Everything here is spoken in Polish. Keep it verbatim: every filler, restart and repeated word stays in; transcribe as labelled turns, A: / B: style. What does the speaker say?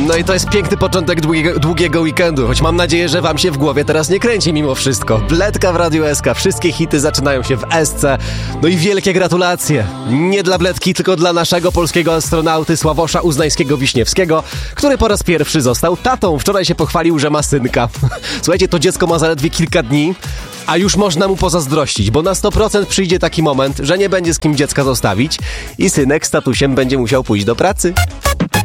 A: No i to jest piękny początek długiego, długiego weekendu, choć mam nadzieję, że wam się w głowie teraz nie kręci mimo wszystko. Bledka w Radiu S K, wszystkie hity zaczynają się w S C. No i wielkie gratulacje. Nie dla Bledki, tylko dla naszego polskiego astronauty Sławosza Uznańskiego-Wiśniewskiego, który po raz pierwszy został tatą. Wczoraj się pochwalił, że ma synka. Słuchajcie, to dziecko ma zaledwie kilka dni, a już można mu pozazdrościć, bo na sto procent przyjdzie taki moment, że nie będzie z kim dziecka zostawić i synek z tatusiem będzie musiał pójść do pracy.